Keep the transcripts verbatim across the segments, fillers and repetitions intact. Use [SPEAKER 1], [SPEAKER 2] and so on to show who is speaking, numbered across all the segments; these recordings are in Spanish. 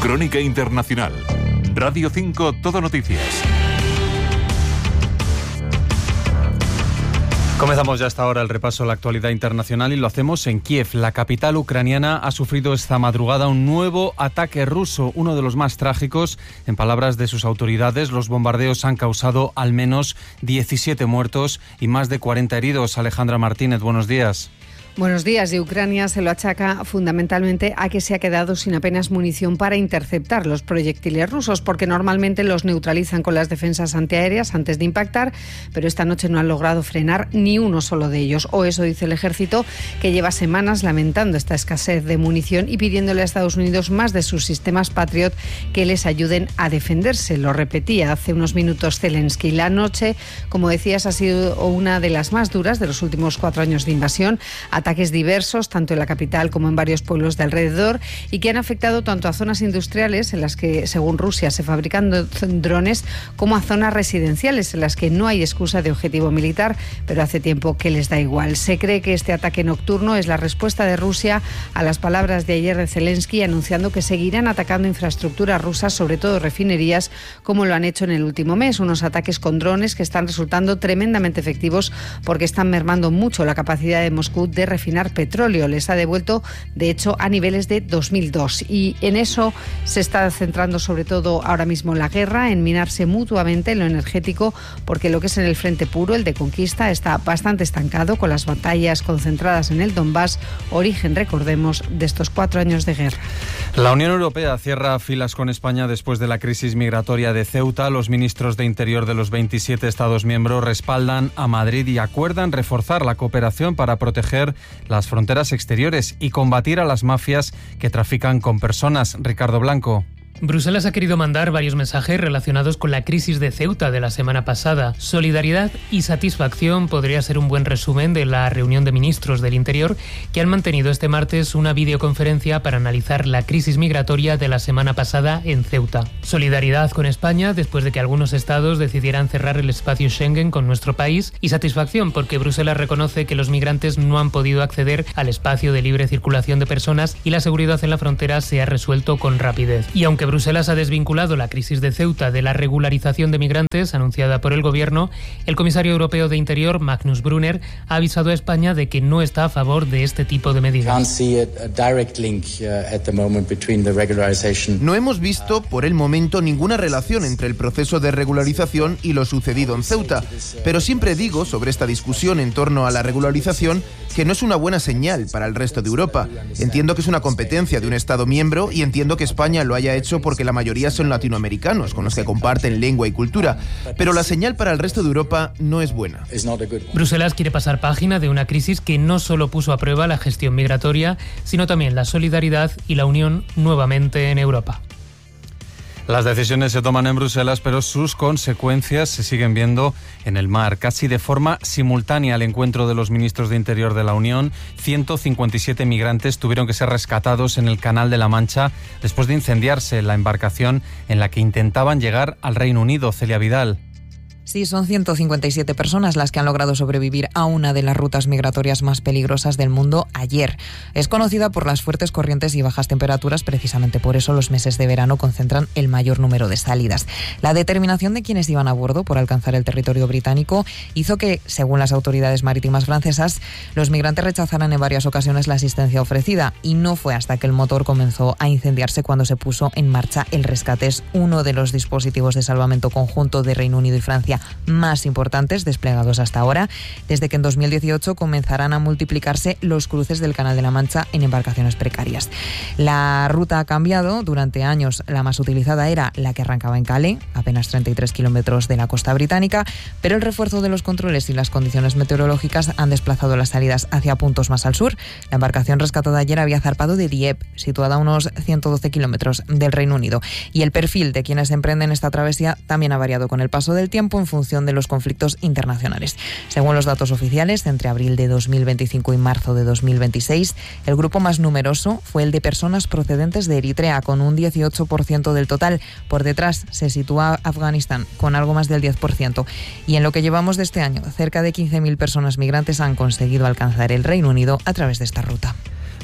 [SPEAKER 1] Crónica Internacional. Radio cinco Todo Noticias.
[SPEAKER 2] Comenzamos ya hasta ahora el repaso a la actualidad internacional y lo hacemos en Kiev. La capital ucraniana ha sufrido esta madrugada un nuevo ataque ruso, uno de los más trágicos. En palabras de sus autoridades, los bombardeos han causado al menos diecisiete muertos y más de cuarenta heridos. Alejandra Martínez, buenos días.
[SPEAKER 3] Buenos días. De Ucrania se lo achaca fundamentalmente a que se ha quedado sin apenas munición para interceptar los proyectiles rusos, porque normalmente los neutralizan con las defensas antiaéreas antes de impactar, pero esta noche no han logrado frenar ni uno solo de ellos. O eso dice el ejército, que lleva semanas lamentando esta escasez de munición y pidiéndole a Estados Unidos más de sus sistemas Patriot que les ayuden a defenderse. Lo repetía hace unos minutos Zelensky. La noche, como decías, ha sido una de las más duras de los últimos cuatro años de invasión. Ataques diversos, tanto en la capital como en varios pueblos de alrededor, y que han afectado tanto a zonas industriales, en las que, según Rusia, se fabrican drones, como a zonas residenciales, en las que no hay excusa de objetivo militar, pero hace tiempo que les da igual. Se cree que este ataque nocturno es la respuesta de Rusia a las palabras de ayer de Zelensky, anunciando que seguirán atacando infraestructuras rusas, sobre todo refinerías, como lo han hecho en el último mes. Unos ataques con drones que están resultando tremendamente efectivos, porque están mermando mucho la capacidad de Moscú de refinar petróleo. Les ha devuelto, de hecho, a niveles de dos mil dos. Y en eso se está centrando sobre todo ahora mismo la guerra, en minarse mutuamente en lo energético, porque lo que es en el frente puro, el de conquista, está bastante estancado, con las batallas concentradas en el Donbass, origen, recordemos, de estos cuatro años de guerra.
[SPEAKER 2] La Unión Europea cierra filas con España después de la crisis migratoria de Ceuta. Los ministros de Interior de los veintisiete Estados miembros respaldan a Madrid y acuerdan reforzar la cooperación para proteger las fronteras exteriores y combatir a las mafias que trafican con personas. Ricardo Blanco.
[SPEAKER 4] Bruselas ha querido mandar varios mensajes relacionados con la crisis de Ceuta de la semana pasada. Solidaridad y satisfacción podría ser un buen resumen de la reunión de ministros del Interior, que han mantenido este martes una videoconferencia para analizar la crisis migratoria de la semana pasada en Ceuta. Solidaridad con España después de que algunos estados decidieran cerrar el espacio Schengen con nuestro país, y satisfacción porque Bruselas reconoce que los migrantes no han podido acceder al espacio de libre circulación de personas y la seguridad en la frontera se ha resuelto con rapidez. Y aunque Bruselas ha desvinculado la crisis de Ceuta de la regularización de migrantes anunciada por el gobierno, el comisario europeo de Interior, Magnus Brunner, ha avisado a España de que no está a favor de este tipo de medidas.
[SPEAKER 5] No hemos visto por el momento ninguna relación entre el proceso de regularización y lo sucedido en Ceuta, pero siempre digo sobre esta discusión en torno a la regularización que no es una buena señal para el resto de Europa. Entiendo que es una competencia de un Estado miembro y entiendo que España lo haya hecho porque la mayoría son latinoamericanos, con los que comparten lengua y cultura, pero la señal para el resto de Europa no es buena.
[SPEAKER 4] Bruselas quiere pasar página de una crisis que no solo puso a prueba la gestión migratoria, sino también la solidaridad y la unión nuevamente en Europa.
[SPEAKER 2] Las decisiones se toman en Bruselas, pero sus consecuencias se siguen viendo en el mar. Casi de forma simultánea al encuentro de los ministros de Interior de la Unión, ciento cincuenta y siete migrantes tuvieron que ser rescatados en el Canal de la Mancha después de incendiarse la embarcación en la que intentaban llegar al Reino Unido. Celia Vidal.
[SPEAKER 6] Sí, son ciento cincuenta y siete personas las que han logrado sobrevivir a una de las rutas migratorias más peligrosas del mundo ayer. Es conocida por las fuertes corrientes y bajas temperaturas, precisamente por eso los meses de verano concentran el mayor número de salidas. La determinación de quienes iban a bordo por alcanzar el territorio británico hizo que, según las autoridades marítimas francesas, los migrantes rechazaran en varias ocasiones la asistencia ofrecida, y no fue hasta que el motor comenzó a incendiarse cuando se puso en marcha el rescate. Es uno de los dispositivos de salvamento conjunto de Reino Unido y Francia más importantes desplegados hasta ahora, desde que en dos mil dieciocho comenzarán a multiplicarse los cruces del Canal de la Mancha en embarcaciones precarias. La ruta ha cambiado. Durante años la más utilizada era la que arrancaba en Calais, apenas treinta y tres kilómetros de la costa británica, pero el refuerzo de los controles y las condiciones meteorológicas han desplazado las salidas hacia puntos más al sur. La embarcación rescatada ayer había zarpado de Dieppe, situada a unos ciento doce kilómetros del Reino Unido, y el perfil de quienes emprenden esta travesía también ha variado con el paso del tiempo en función de los conflictos internacionales. Según los datos oficiales, entre abril de dos mil veinticinco y marzo de dos mil veintiséis, el grupo más numeroso fue el de personas procedentes de Eritrea, con un dieciocho por ciento del total. Por detrás se sitúa Afganistán, con algo más del diez por ciento. Y en lo que llevamos de este año, cerca de quince mil personas migrantes han conseguido alcanzar el Reino Unido a través de esta ruta.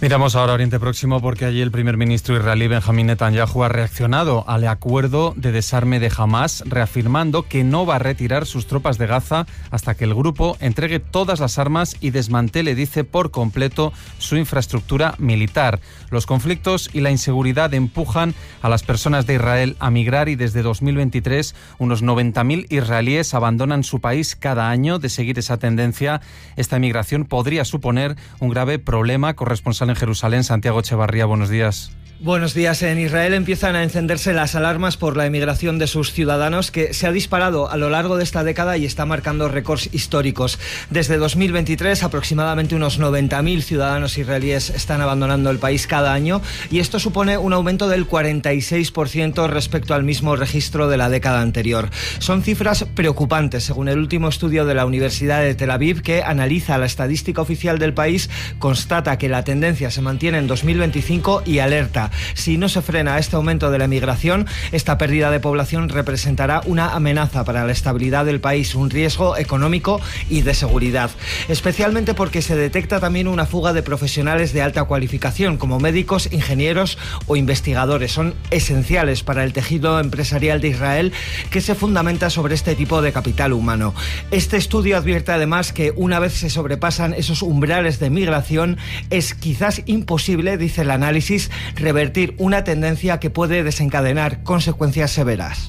[SPEAKER 2] Miramos ahora a Oriente Próximo porque allí el primer ministro israelí Benjamín Netanyahu ha reaccionado al acuerdo de desarme de Hamás, reafirmando que no va a retirar sus tropas de Gaza hasta que el grupo entregue todas las armas y desmantele, dice, por completo su infraestructura militar. Los conflictos y la inseguridad empujan a las personas de Israel a migrar y desde dos mil veintitrés unos noventa mil israelíes abandonan su país cada año. De seguir esa tendencia, esta emigración podría suponer un grave problema. Corresponsal en Jerusalén, Santiago Echevarría, buenos días.
[SPEAKER 7] Buenos días. En Israel empiezan a encenderse las alarmas por la emigración de sus ciudadanos, que se ha disparado a lo largo de esta década y está marcando récords históricos. Desde dos mil veintitrés, aproximadamente unos noventa mil ciudadanos israelíes están abandonando el país cada año y esto supone un aumento del cuarenta y seis por ciento respecto al mismo registro de la década anterior. Son cifras preocupantes, según el último estudio de la Universidad de Tel Aviv, que analiza la estadística oficial del país, constata que la tendencia se mantiene en dos mil veinticinco y alerta. Si no se frena este aumento de la emigración, esta pérdida de población representará una amenaza para la estabilidad del país, un riesgo económico y de seguridad. Especialmente porque se detecta también una fuga de profesionales de alta cualificación, como médicos, ingenieros o investigadores. Son esenciales para el tejido empresarial de Israel, que se fundamenta sobre este tipo de capital humano. Este estudio advierte además que una vez se sobrepasan esos umbrales de migración, es quizás imposible, dice el análisis, revertir una tendencia que puede desencadenar consecuencias severas.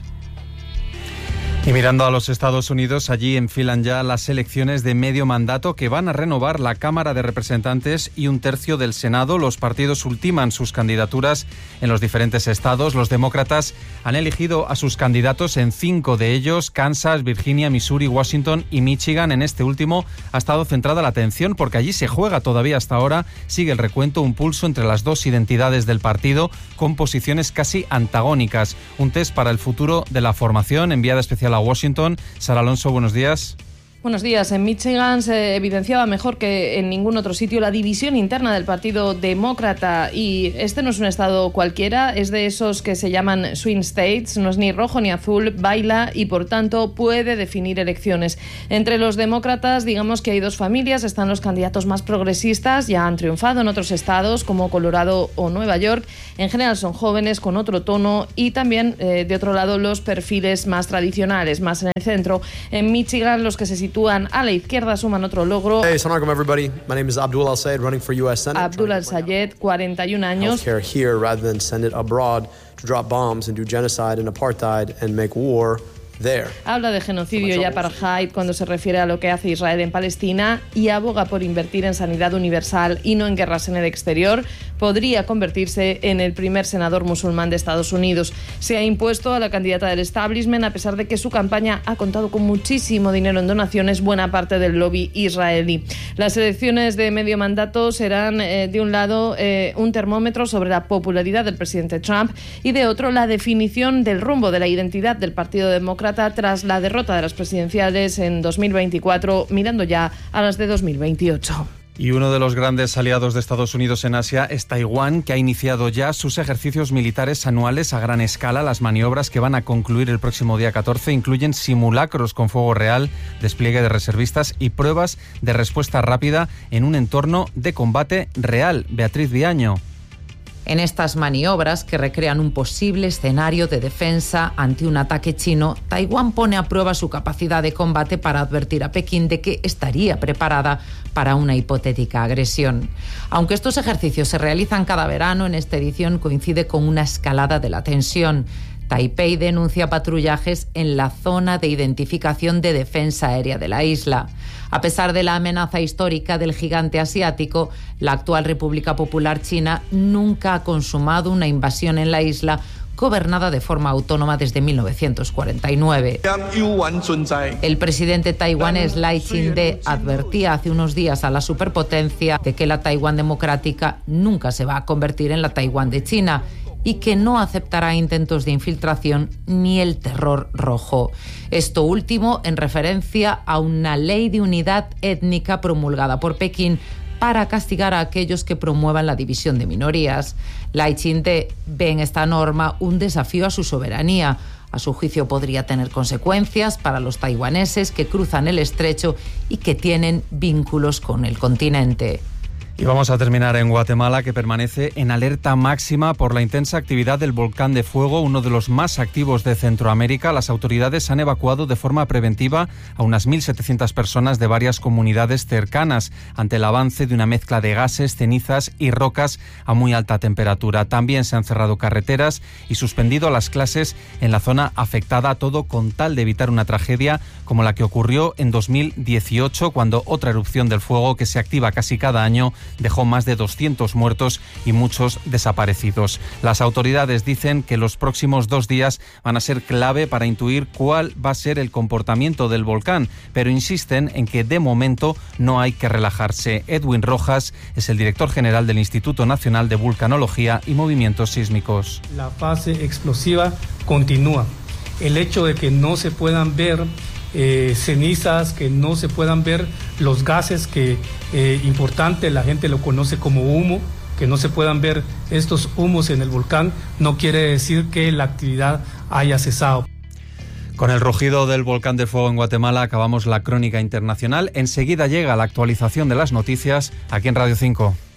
[SPEAKER 2] Y mirando a los Estados Unidos, allí enfilan ya las elecciones de medio mandato que van a renovar la Cámara de Representantes y un tercio del Senado. Los partidos ultiman sus candidaturas en los diferentes estados. Los demócratas han elegido a sus candidatos en cinco de ellos: Kansas, Virginia, Missouri, Washington y Michigan. En este último ha estado centrada la atención porque allí se juega todavía hasta ahora. Sigue el recuento, un pulso entre las dos identidades del partido con posiciones casi antagónicas. Un test para el futuro de la formación, enviada especial a Washington. Sara Alonso, buenos días.
[SPEAKER 8] Buenos días. En Michigan se evidenciaba mejor que en ningún otro sitio la división interna del Partido Demócrata, y este no es un estado cualquiera, es de esos que se llaman swing states, no es ni rojo ni azul, baila y por tanto puede definir elecciones. Entre los demócratas, digamos que hay dos familias, están los candidatos más progresistas, ya han triunfado en otros estados como Colorado o Nueva York, en general son jóvenes con otro tono, y también eh, de otro lado los perfiles más tradicionales, más en el centro. En Michigan los que se sitúan a la izquierda suman otro logro.
[SPEAKER 9] Hey, assalamu alaikum everybody. My name is Abdul Al-Sayed, running for U S Senate.
[SPEAKER 8] Abdul Al-Sayed, cuarenta y un años.
[SPEAKER 9] Healthcare here rather than send it abroad to drop bombs and do genocide and apartheid and make war there.
[SPEAKER 8] Habla de genocidio y apartheid cuando se refiere a lo que hace Israel en Palestina y aboga por invertir en sanidad universal y no en guerras en el exterior. Podría convertirse en el primer senador musulmán de Estados Unidos. Se ha impuesto a la candidata del establishment a pesar de que su campaña ha contado con muchísimo dinero en donaciones, buena parte del lobby israelí. Las elecciones de medio mandato serán, eh, de un lado, eh, un termómetro sobre la popularidad del presidente Trump y de otro, la definición del rumbo de la identidad del Partido Demócrata tras la derrota de las presidenciales en dos mil veinticuatro, mirando ya a las de dos mil veintiocho.
[SPEAKER 2] Y uno de los grandes aliados de Estados Unidos en Asia es Taiwán, que ha iniciado ya sus ejercicios militares anuales a gran escala. Las maniobras, que van a concluir el próximo día catorce, incluyen simulacros con fuego real, despliegue de reservistas y pruebas de respuesta rápida en un entorno de combate real. Beatriz Viaño.
[SPEAKER 10] En estas maniobras, que recrean un posible escenario de defensa ante un ataque chino, Taiwán pone a prueba su capacidad de combate para advertir a Pekín de que estaría preparada para una hipotética agresión. Aunque estos ejercicios se realizan cada verano, en esta edición coincide con una escalada de la tensión. Taipei denuncia patrullajes en la zona de identificación de defensa aérea de la isla. A pesar de la amenaza histórica del gigante asiático, la actual República Popular China nunca ha consumado una invasión en la isla, gobernada de forma autónoma desde mil novecientos cuarenta y nueve. El presidente taiwanés Lai Ching-te advertía hace unos días a la superpotencia de que la Taiwán democrática nunca se va a convertir en la Taiwán de China y que no aceptará intentos de infiltración ni el terror rojo. Esto último en referencia a una ley de unidad étnica promulgada por Pekín para castigar a aquellos que promuevan la división de minorías. Lai Ching-te ve en esta norma un desafío a su soberanía. A su juicio podría tener consecuencias para los taiwaneses que cruzan el estrecho y que tienen vínculos con el continente.
[SPEAKER 2] Y vamos a terminar en Guatemala, que permanece en alerta máxima por la intensa actividad del volcán de fuego, uno de los más activos de Centroamérica. Las autoridades han evacuado de forma preventiva a unas mil setecientas personas de varias comunidades cercanas ante el avance de una mezcla de gases, cenizas y rocas a muy alta temperatura. También se han cerrado carreteras y suspendido las clases en la zona afectada, todo con tal de evitar una tragedia como la que ocurrió en dos mil dieciocho, cuando otra erupción del fuego, que se activa casi cada año, dejó más de doscientos muertos y muchos desaparecidos. Las autoridades dicen que los próximos dos días van a ser clave para intuir cuál va a ser el comportamiento del volcán, pero insisten en que de momento no hay que relajarse. Edwin Rojas es el director general del Instituto Nacional de Vulcanología y Movimientos Sísmicos.
[SPEAKER 11] La fase explosiva continúa. El hecho de que no se puedan ver Eh, cenizas, que no se puedan ver los gases, que eh, importante, la gente lo conoce como humo, que no se puedan ver estos humos en el volcán, no quiere decir que la actividad haya cesado.
[SPEAKER 2] Con el rugido del volcán de fuego en Guatemala acabamos la crónica internacional. Enseguida llega la actualización de las noticias aquí en Radio cinco.